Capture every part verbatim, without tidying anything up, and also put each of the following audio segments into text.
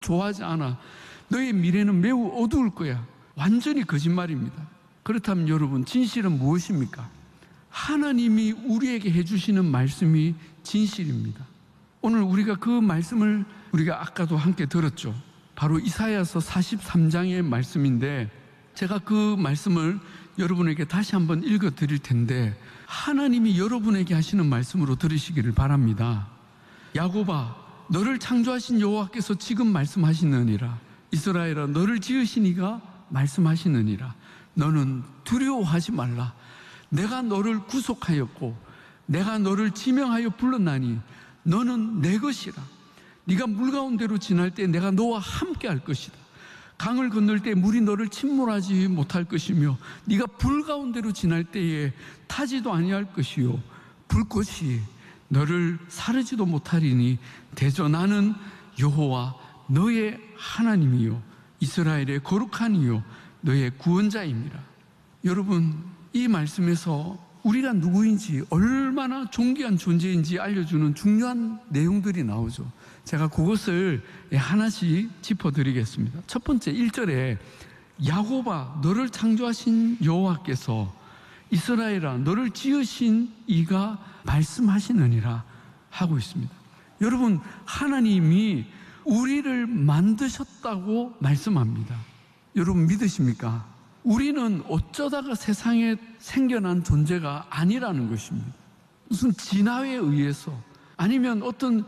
좋아하지 않아. 너의 미래는 매우 어두울 거야. 완전히 거짓말입니다. 그렇다면 여러분, 진실은 무엇입니까? 하나님이 우리에게 해주시는 말씀이 진실입니다. 오늘 우리가 그 말씀을 우리가 아까도 함께 들었죠. 바로 이사야서 사십삼 장의 말씀인데, 제가 그 말씀을 여러분에게 다시 한번 읽어 드릴 텐데, 하나님이 여러분에게 하시는 말씀으로 들으시기를 바랍니다. 야곱아, 너를 창조하신 여호와께서 지금 말씀하시느니라. 이스라엘아, 너를 지으신 이가 말씀하시느니라. 너는 두려워하지 말라. 내가 너를 구속하였고 내가 너를 지명하여 불렀나니 너는 내 것이라. 네가 물 가운데로 지날 때 내가 너와 함께 할 것이다. 강을 건널 때 물이 너를 침몰하지 못할 것이며 네가 불 가운데로 지날 때에 타지도 아니할 것이요 불꽃이 너를 사르지도 못하리니 대저 나는 여호와 너의 하나님이요 이스라엘의 거룩한 이요 너의 구원자입니다. 여러분, 이 말씀에서 우리가 누구인지, 얼마나 존귀한 존재인지 알려주는 중요한 내용들이 나오죠. 제가 그것을 하나씩 짚어드리겠습니다. 첫 번째, 일 절에 야곱아, 너를 창조하신 여호와께서 이스라엘아, 너를 지으신 이가 말씀하시느니라 하고 있습니다. 여러분, 하나님이 우리를 만드셨다고 말씀합니다. 여러분 믿으십니까? 우리는 어쩌다가 세상에 생겨난 존재가 아니라는 것입니다. 무슨 진화에 의해서 아니면 어떤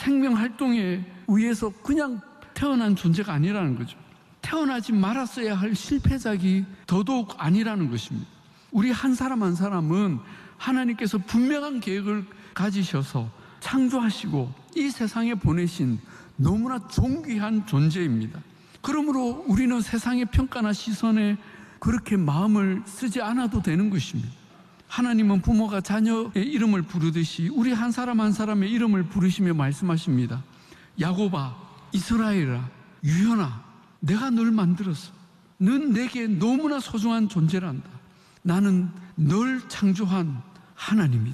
생명활동에 의해서 그냥 태어난 존재가 아니라는 거죠. 태어나지 말았어야 할 실패작이 더더욱 아니라는 것입니다. 우리 한 사람 한 사람은 하나님께서 분명한 계획을 가지셔서 창조하시고 이 세상에 보내신 너무나 존귀한 존재입니다. 그러므로 우리는 세상의 평가나 시선에 그렇게 마음을 쓰지 않아도 되는 것입니다. 하나님은 부모가 자녀의 이름을 부르듯이 우리 한 사람 한 사람의 이름을 부르시며 말씀하십니다. 야곱아, 이스라엘아, 유현아, 내가 널 만들었어. 넌 내게 너무나 소중한 존재란다. 나는 널 창조한 하나님이다.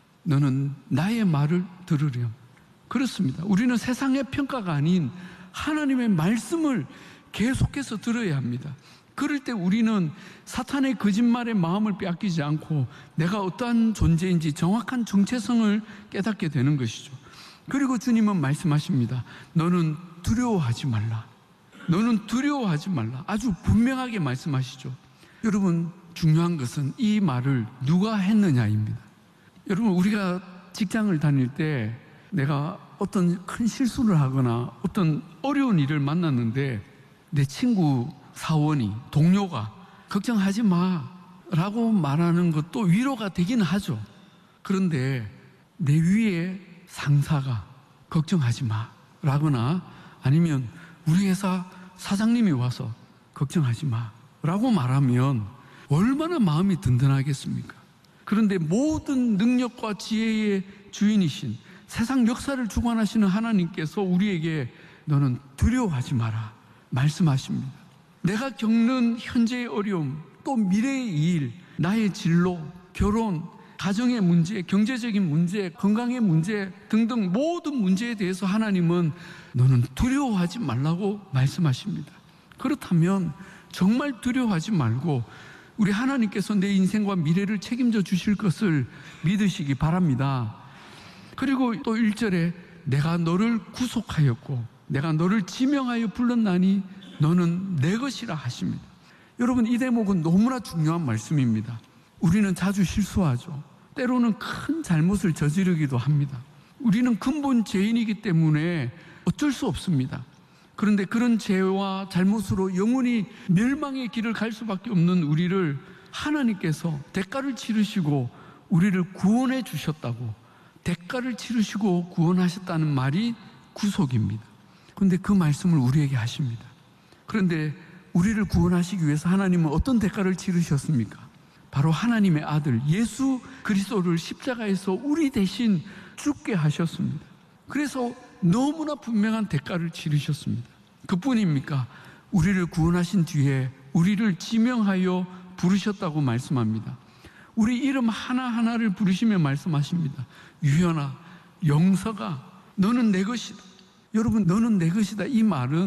너는 나의 말을 들으렴. 그렇습니다. 우리는 세상의 평가가 아닌 하나님의 말씀을 계속해서 들어야 합니다. 그럴 때 우리는 사탄의 거짓말에 마음을 빼앗기지 않고 내가 어떠한 존재인지 정확한 정체성을 깨닫게 되는 것이죠. 그리고 주님은 말씀하십니다. 너는 두려워하지 말라. 너는 두려워하지 말라. 아주 분명하게 말씀하시죠. 여러분, 중요한 것은 이 말을 누가 했느냐입니다. 여러분, 우리가 직장을 다닐 때 내가 어떤 큰 실수를 하거나 어떤 어려운 일을 만났는데 내 친구 사원이, 동료가 걱정하지 마 라고 말하는 것도 위로가 되긴 하죠. 그런데 내 위에 상사가 걱정하지 마 라거나 아니면 우리 회사 사장님이 와서 걱정하지 마 라고 말하면 얼마나 마음이 든든하겠습니까? 그런데 모든 능력과 지혜의 주인이신 세상 역사를 주관하시는 하나님께서 우리에게 너는 두려워하지 마라 말씀하십니다. 내가 겪는 현재의 어려움, 또 미래의 일, 나의 진로, 결혼, 가정의 문제, 경제적인 문제, 건강의 문제 등등 모든 문제에 대해서 하나님은 너는 두려워하지 말라고 말씀하십니다. 그렇다면 정말 두려워하지 말고 우리 하나님께서 내 인생과 미래를 책임져 주실 것을 믿으시기 바랍니다. 그리고 또 일 절에 내가 너를 구속하였고 내가 너를 지명하여 불렀나니 너는 내 것이라 하십니다. 여러분, 이 대목은 너무나 중요한 말씀입니다. 우리는 자주 실수하죠. 때로는 큰 잘못을 저지르기도 합니다. 우리는 근본 죄인이기 때문에 어쩔 수 없습니다. 그런데 그런 죄와 잘못으로 영원히 멸망의 길을 갈 수밖에 없는 우리를 하나님께서 대가를 치르시고 우리를 구원해 주셨다고, 대가를 치르시고 구원하셨다는 말이 구속입니다. 그런데 그 말씀을 우리에게 하십니다. 그런데 우리를 구원하시기 위해서 하나님은 어떤 대가를 치르셨습니까? 바로 하나님의 아들 예수 그리스도를 십자가에서 우리 대신 죽게 하셨습니다. 그래서 너무나 분명한 대가를 치르셨습니다. 그뿐입니까? 우리를 구원하신 뒤에 우리를 지명하여 부르셨다고 말씀합니다. 우리 이름 하나하나를 부르시며 말씀하십니다. 유현아, 영서가, 너는 내 것이다. 여러분, 너는 내 것이다 이 말은